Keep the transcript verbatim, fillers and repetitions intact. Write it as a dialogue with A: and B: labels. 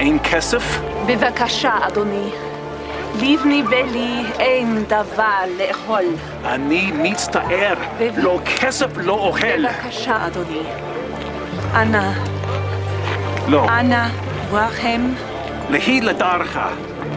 A: אין כסף?
B: בבקשה, אדוני. לבני ולי אין דבר לאכול.
A: אני מצטער. לא כסף לא אוכל.
B: בבקשה, אדוני. אנא.
A: לא.
B: אנא, רחם.
A: להי לדרך.